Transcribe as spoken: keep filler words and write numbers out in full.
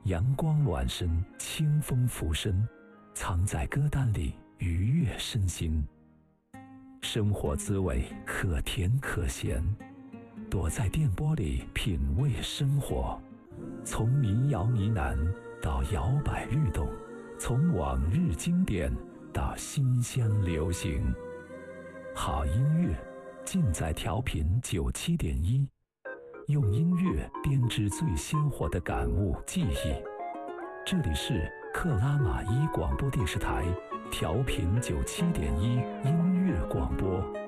阳光暖身，清风拂身，藏在歌单里愉悦身心。生活滋味可甜可咸，躲在电波里品味生活。从民谣呢喃到摇摆律动，从往日经典到新乡流行，好音乐尽在调频九七点一，用音乐编织最鲜活的感悟记忆。这里是克拉玛依广播电视台调频九七点一音乐广播。